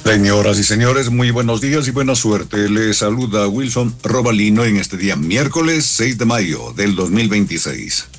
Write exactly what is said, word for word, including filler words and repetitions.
Señoras y señores, muy buenos días y buena suerte. Les saluda Wilson Robalino en este día miércoles seis de mayo del dos mil veintiséis.